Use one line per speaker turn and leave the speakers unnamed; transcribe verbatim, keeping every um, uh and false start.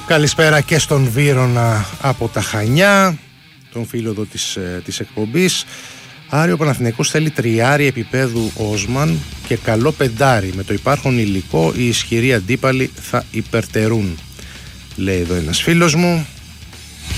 Καλησπέρα και στον Βύρωνα από τα Χανιά, τον φίλο εδώ της, της εκπομπής. Άρη, ο Παναθηναϊκός θέλει τριάρι επίπεδου Όσμαν και καλό πεντάρι. Με το υπάρχον υλικό οι ισχυροί αντίπαλοι θα υπερτερούν, λέει εδώ ένας φίλος μου.